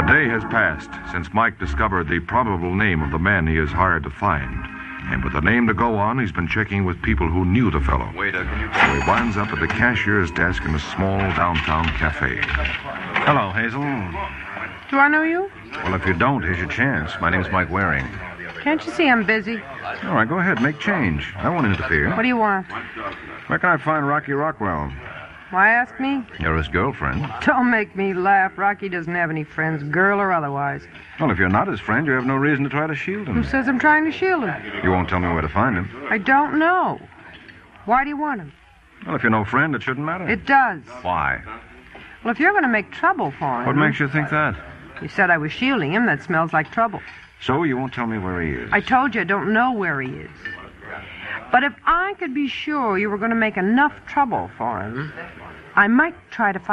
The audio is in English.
day has passed since Mike discovered the probable name of the man he is hired to find. And with the name to go on, he's been checking with people who knew the fellow. Waiter, can you... So he winds up at the cashier's desk in a small downtown cafe. Hello, Hazel. Do I know you? Well, if you don't, here's your chance. My name's Mike Waring. Can't you see I'm busy? All right, go ahead. Make change. I won't interfere. What do you want? Where can I find Rocky Rockwell? Why ask me? You're his girlfriend. Don't make me laugh. Rocky doesn't have any friends, girl or otherwise. Well, if you're not his friend, you have no reason to try to shield him. Who says I'm trying to shield him? You won't tell me where to find him. I don't know. Why do you want him? Well, if you're no friend, it shouldn't matter. It does. Why? Well, if you're going to make trouble for him... What makes you think that? You said I was shielding him. That smells like trouble. So you won't tell me where he is? I told you I don't know where he is. But if I could be sure you were going to make enough trouble for him, I might try to find